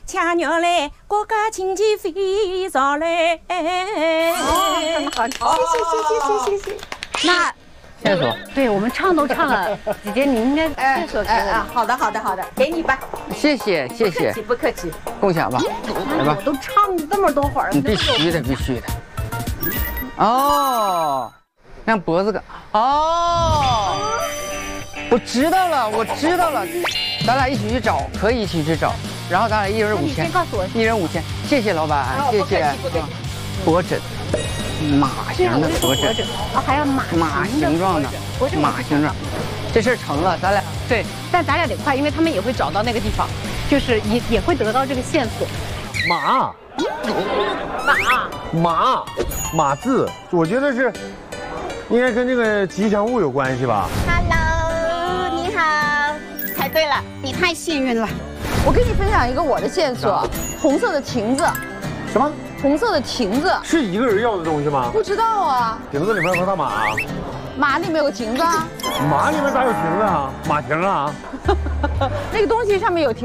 恰鸟嘞，国家经济非常嘞。 哦，好，谢谢。那线索， 对我们唱都唱了，姐姐你应该线索给我。 好的，给你吧。 谢谢。 不客气。 共享吧，来吧我。都唱这么多会儿了， 必须的。哦，让脖子哦，我知道了，咱俩一起去找，可以一起去找，然后咱俩一人5000， 先告诉我 1人5000，谢谢老板，谢谢。脖枕，马形的脖枕， 还要马形状的，马形状，这事儿成了，咱俩对，但咱俩得快，因为他们也会找到那个地方，就是也会得到这个线索。 马字，我觉得是应该跟这个吉祥物有关系吧。 Hello， 你好，猜对了，你太幸运了。 我跟你分享一个我的线索，红色的亭子。 什么？ 红色的亭子是一个人要的东西吗？ 不知道啊。 亭子里面有大马， 马里面有个亭子啊。 马里面咋有亭子啊？马亭啊？ 那个东西上面有亭。